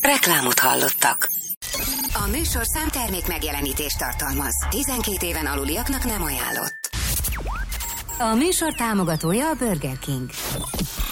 Reklámot hallottak. A műsorszám termék megjelenítést tartalmaz. 12 éven aluliaknak nem ajánlott. A műsor támogatója a Burger King.